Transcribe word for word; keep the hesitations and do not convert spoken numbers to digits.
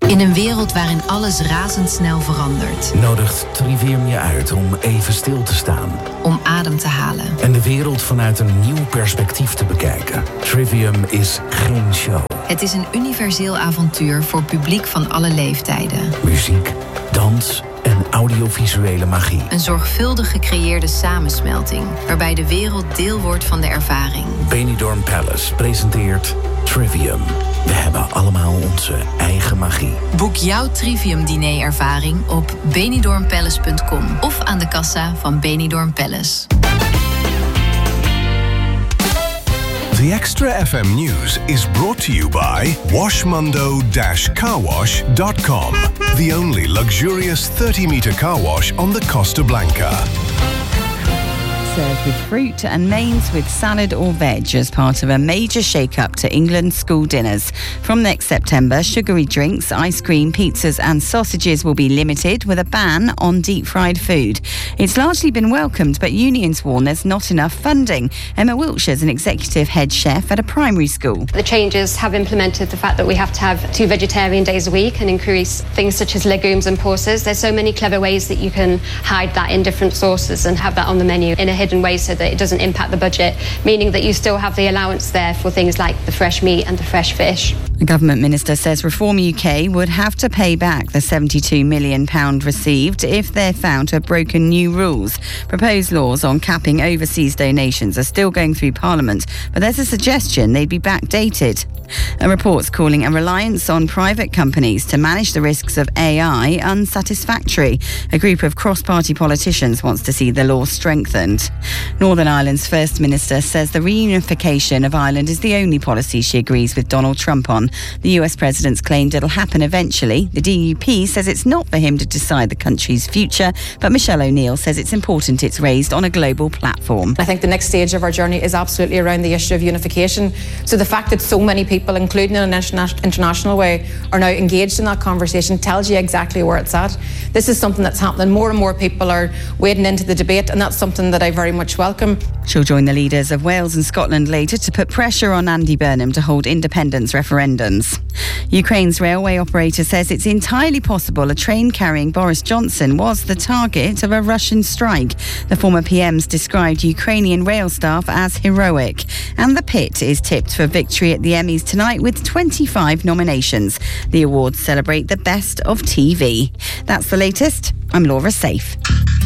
In een wereld waarin alles razendsnel verandert. Nodigt Trivium je uit om even stil te staan. Om adem te halen. En de wereld vanuit een nieuw perspectief te bekijken. Trivium is geen show. Het is een universeel avontuur voor publiek van alle leeftijden. Muziek, dans en audiovisuele magie. Een zorgvuldig gecreëerde samensmelting, waarbij de wereld deel wordt van de ervaring. Benidorm Palace presenteert Trivium. We hebben allemaal onze eigen magie. Boek jouw Trivium-diner-ervaring op benidorm palace punt com of aan de kassa van Benidorm Palace. The Extra F M News is brought to you by washmundo dash carwash dot com, the only luxurious thirty metre car wash on the Costa Blanca. Served with fruit and mains with salad or veg as part of a major shake-up to England's school dinners. From next September, sugary drinks, ice cream, pizzas and sausages will be limited with a ban on deep-fried food. It's largely been welcomed, but unions warn there's not enough funding. Emma Wiltshire's an executive head chef at a primary school. The changes have implemented the fact that we have to have two vegetarian days a week and increase things such as legumes and pulses. There's so many clever ways that you can hide that in different sauces and have that on the menu in a hidden way so that it doesn't impact the budget, meaning that you still have the allowance there for things like the fresh meat and the fresh fish. The government minister says Reform U K would have to pay back the seventy-two million pounds received if they're found to have broken new rules. Proposed laws on capping overseas donations are still going through Parliament, but there's a suggestion they'd be backdated. A report's calling a reliance on private companies to manage the risks of A I unsatisfactory. A group of cross-party politicians wants to see the law strengthened. Northern Ireland's First Minister says the reunification of Ireland is the only policy she agrees with Donald Trump on. The U S president's claimed it'll happen eventually. The D U P says it's not for him to decide the country's future, but Michelle O'Neill says it's important it's raised on a global platform. I think the next stage of our journey is absolutely around the issue of unification. So the fact that so many people, including in an interna- international way, are now engaged in that conversation tells you exactly where it's at. This is something that's happening. More and more people are wading into the debate, and that's something that I very much welcome. She'll join the leaders of Wales and Scotland later to put pressure on Andy Burnham to hold independence referendums. Ukraine's railway operator says it's entirely possible a train carrying Boris Johnson was the target of a Russian strike. The former P M's described Ukrainian rail staff as heroic. And the Pit is tipped for victory at the Emmys tonight with twenty-five nominations. The awards celebrate the best of T V. That's the latest. I'm Laura Safe.